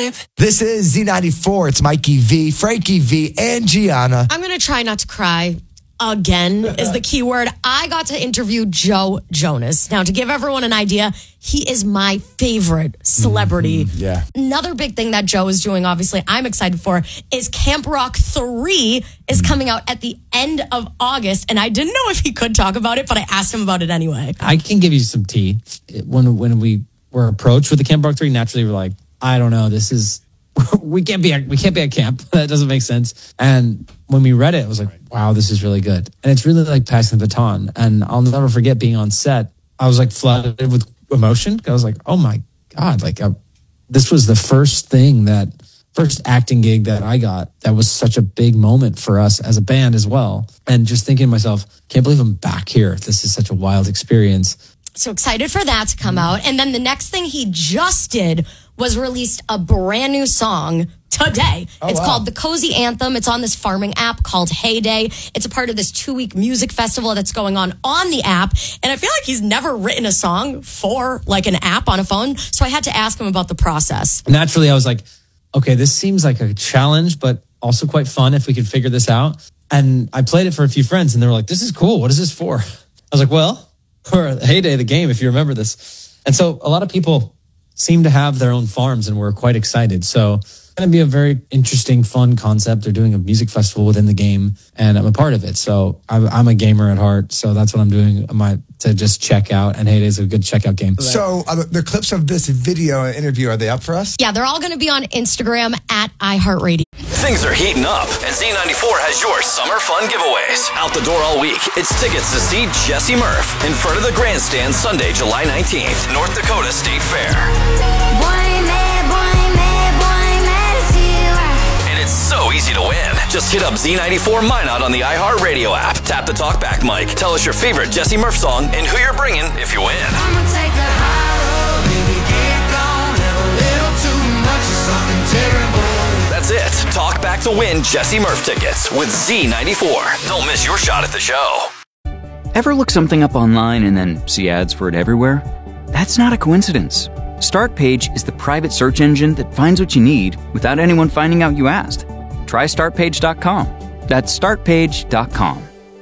life. This is Z94. It's Mikey V, Frankie V, and Gianna. I'm going to try not to cry. Again is the key word. I got to interview Joe Jonas. Now, to give everyone an idea, he is my favorite celebrity. Yeah. Another big thing that Joe is doing, obviously, I'm excited for, is Camp Rock 3 is coming out at the end of August. And I didn't know if he could talk about it, but I asked him about it anyway. I can give you some tea. When we were approached with the Camp Rock 3, naturally we're like, I don't know, this is... we can't be at camp. That doesn't make sense. And when we read it, I was like, wow, this is really good. And it's really like passing the baton. And I'll never forget being on set. I was like flooded with emotion. I was like, oh my God, this was the first acting gig that I got that was such a big moment for us as a band as well. And just thinking to myself, can't believe I'm back here. This is such a wild experience. So excited for that to come out. And then the next thing he just did was released a brand new song today. It's called The Cozy Anthem. It's on this farming app called Heyday. It's a part of this 2-week music festival that's going on the app. And I feel like he's never written a song for like an app on a phone. So I had to ask him about the process. Naturally, I was like, okay, this seems like a challenge, but also quite fun if we could figure this out. And I played it for a few friends and they were like, this is cool. What is this for? I was like, well, for Heyday, the game, if you remember this. And so a lot of people seem to have their own farms and we're quite excited. So it's going to be a very interesting, fun concept. They're doing a music festival within the game and I'm a part of it. So I'm a gamer at heart. So that's what I'm doing to just check out. And Heyday is a good checkout game. So the clips of this video and interview, are they up for us? Yeah, they're all going to be on Instagram at iHeartRadio. Things are heating up, and Z94 has your summer fun giveaways. Out the door all week, it's tickets to see Jesse Murph in front of the grandstand Sunday, July 19th, North Dakota State Fair. And it's so easy to win. Just hit up Z94 Minot on the iHeartRadio app. Tap the talkback mic. Tell us your favorite Jesse Murph song and who you're bringing if you win. I'ma take the high road, baby, get gone. Have a little too much of something terrible. That's it. Talk back to win Jesse Murph tickets with Z94. Don't miss your shot at the show. Ever look something up online and then see ads for it everywhere? That's not a coincidence. StartPage is the private search engine that finds what you need without anyone finding out you asked. Try StartPage.com. That's StartPage.com.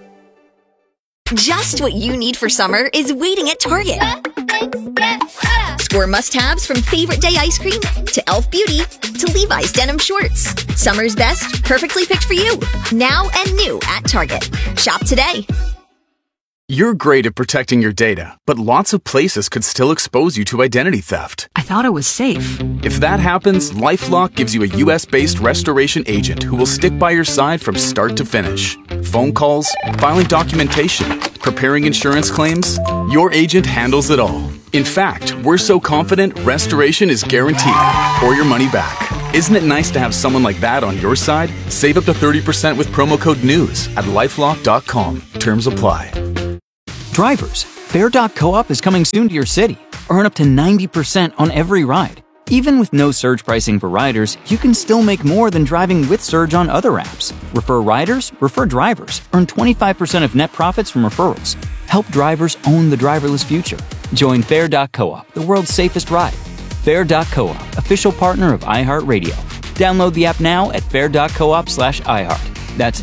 Just what you need for summer is waiting at Target. Score must-haves from Favorite Day ice cream to Elf Beauty to Levi's denim shorts. Summer's best, perfectly picked for you. Now and new at Target. Shop today. You're great at protecting your data, but lots of places could still expose you to identity theft. I thought it was safe. If that happens, LifeLock gives you a U.S.-based restoration agent who will stick by your side from start to finish. Phone calls, filing documentation, preparing insurance claims, your agent handles it all. In fact, we're so confident restoration is guaranteed or your money back. Isn't it nice to have someone like that on your side? Save up to 30% with promo code NEWS at LifeLock.com. Terms apply. Drivers, Fair.coop is coming soon to your city. Earn up to 90% on every ride. Even with no surge pricing for riders, you can still make more than driving with Surge on other apps. Refer riders, refer drivers. Earn 25% of net profits from referrals. Help drivers own the driverless future. Join Fair.coop, the world's safest ride. Fair.coop, official partner of iHeartRadio. Download the app now at fair.coop/iHeart. That's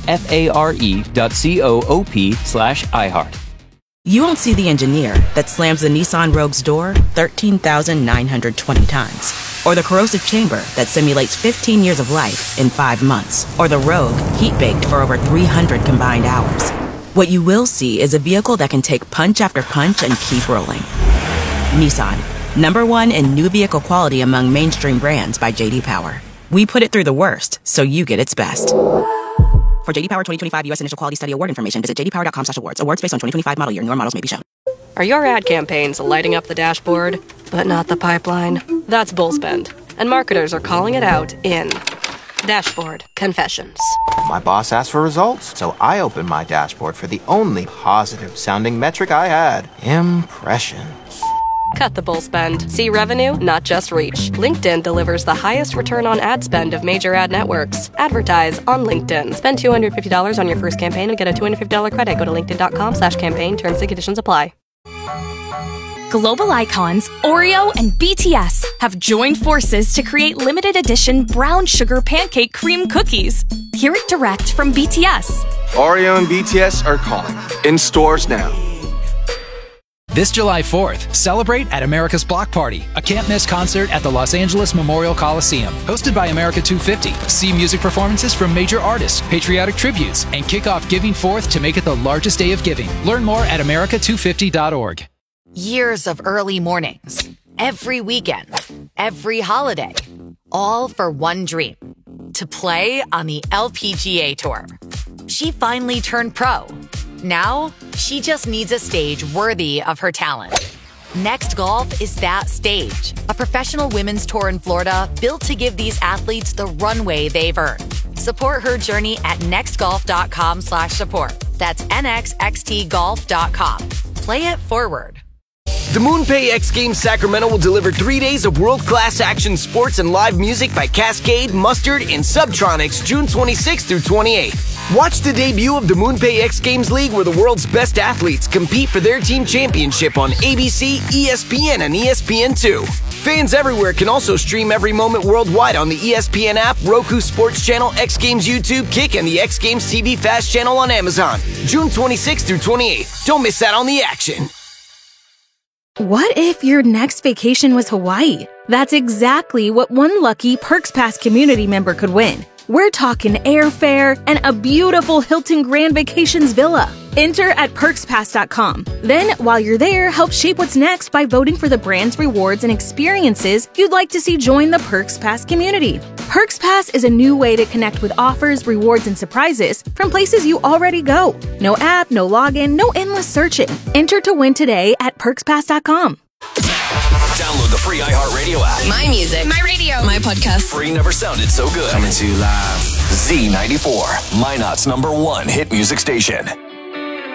FARE.coop/iHeart. You won't see the engineer that slams the Nissan Rogue's door 13,920 times. Or the corrosive chamber that simulates 15 years of life in 5 months. Or the Rogue heat-baked for over 300 combined hours. What you will see is a vehicle that can take punch after punch and keep rolling. Nissan, #1 in new vehicle quality among mainstream brands by J.D. Power. We put it through the worst, so you get its best. For J.D. Power 2025 U.S. Initial Quality Study Award information, visit jdpower.com/awards. Awards based on 2025 model year. Newer models may be shown. Are your ad campaigns lighting up the dashboard, but not the pipeline? That's Bullspend, and marketers are calling it out in Dashboard Confessions. My boss asked for results, so I opened my dashboard for the only positive-sounding metric I had: impressions. Cut the bull spend. See revenue, not just reach. LinkedIn delivers the highest return on ad spend of major ad networks. Advertise on LinkedIn. Spend $250 on your first campaign and get a $250 credit. Go to linkedin.com/campaign. Terms and conditions apply. Global icons Oreo and BTS have joined forces to create limited edition brown sugar pancake cream cookies. Hear it direct from BTS. Oreo and BTS are calling. In stores now. This July 4th, celebrate at America's Block Party, a can't-miss concert at the Los Angeles Memorial Coliseum. Hosted by America 250, see music performances from major artists, patriotic tributes, and kick off Giving Forth to make it the largest day of giving. Learn more at america250.org. Years of early mornings, every weekend, every holiday, all for one dream, to play on the LPGA Tour. She finally turned pro. Now, she just needs a stage worthy of her talent. Next Golf is that stage, a professional women's tour in Florida built to give these athletes the runway they've earned. Support her journey at nextgolf.com/support. That's nxxtgolf.com. Play it forward. The MoonPay X Games Sacramento will deliver 3 days of world-class action sports and live music by Cascade, Mustard, and Subtronics June 26th through 28th. Watch the debut of the MoonPay X Games League, where the world's best athletes compete for their team championship on ABC, ESPN, and ESPN2. Fans everywhere can also stream every moment worldwide on the ESPN app, Roku Sports Channel, X Games YouTube, Kick, and the X Games TV Fast Channel on Amazon. June 26th through 28th. Don't miss out on the action. What if your next vacation was Hawaii? That's exactly what one lucky Perks Pass community member could win. We're talking airfare and a beautiful Hilton Grand Vacations villa. Enter at perkspass.com. Then, while you're there, help shape what's next by voting for the brands, rewards, and experiences you'd like to see join the Perks Pass community. Perks Pass is a new way to connect with offers, rewards, and surprises from places you already go. No app, no login, no endless searching. Enter to win today at perkspass.com. Download the free iHeartRadio app. My music, my radio, my podcast. Free never sounded so good. Coming to you live. Z94, Minot's #1 hit music station.